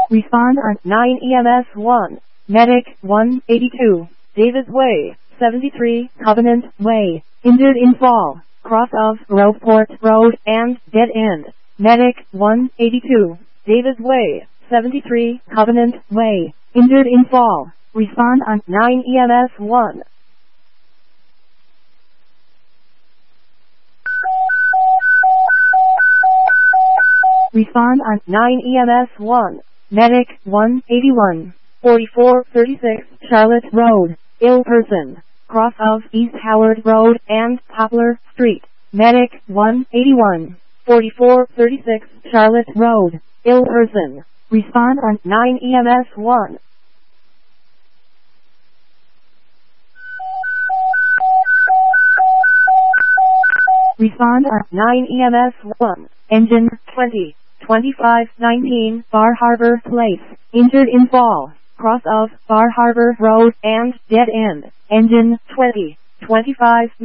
Respond on 9 EMS 1. Medic 182. Davis Way, 73 Covenant Way. Injured in fall. Cross of Groveport Road and dead end. Medic 182. Davis Way, 73 Covenant Way. Injured in fall. Respond on 9 EMS 1. Respond on 9 EMS 1. Medic 181. 4436 Charlotte Road. Ill person. Cross of East Howard Road and Poplar Street. Medic 181. 4436 Charlotte Road. Ill person. Respond on 9 EMS 1. Respond on 9 EMS 1. Engine 20. 2519 Bar Harbor Place. Injured in fall. Cross of Bar Harbor Road and dead end. Engine 20. 25